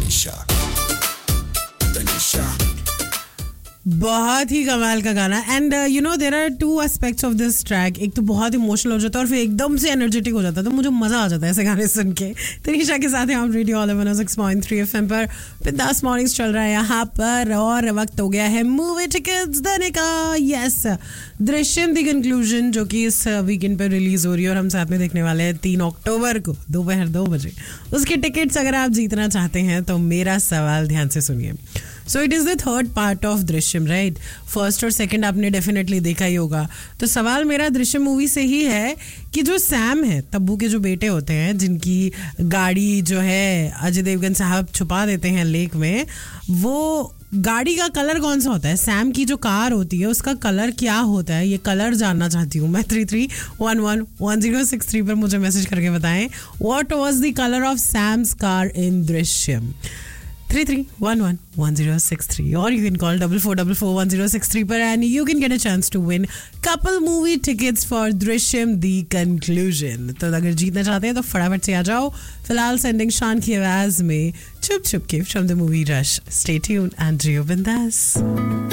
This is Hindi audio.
तनीषा बहुत ही कमाल का गाना and you know there are two aspects of this track. एक तो बहुत इमोशनल हो जाता है और फिर एकदम से एनर्जेटिक हो जाता है, तो मुझे मजा आ जाता है ऐसे गाने सुन के. तनीषा के साथ हैं हम रेडियो ऑल 106.3 FM पर. बिंदास मॉर्निंग्स चल रहा है यहाँ पर और वक्त हो गया है मूवी टिकट्स देने का. यस, दृश्यम दी कंक्लूजन जो कि इस वीकेंड पर रिलीज हो रही है और हम साथ में देखने वाले हैं 3 अक्टूबर को दोपहर 2 बजे. उसके टिकट्स अगर आप जीतना चाहते हैं तो मेरा सवाल ध्यान से सुनिए. So it is the third part of Drishyam, right? First और सेकंड आपने डेफिनेटली देखा ही होगा. तो सवाल मेरा दृश्यम मूवी से ही है कि जो सैम है, तब्बू के जो बेटे होते हैं जिनकी गाड़ी जो है अजय देवगन साहब छुपा देते हैं लेक में, वो गाड़ी का कलर कौन सा होता है? सैम की जो कार होती है उसका कलर क्या होता है? ये कलर जानना चाहती हूँ मैं. 33111063 पर मुझे मैसेज करके बताएं what was the colour of Sam's car in Drishyam. 33111063 or you can call 44441063 पर and you can get a chance to win couple movie tickets for Drishyam The Conclusion. तो अगर जीतना चाहते हैं तो फटाफट से आ जाओ. फिलहाल सेंडिंग शान की आवाज में चुप चुप के from the movie Rush. Stay tuned and Rio Bindas.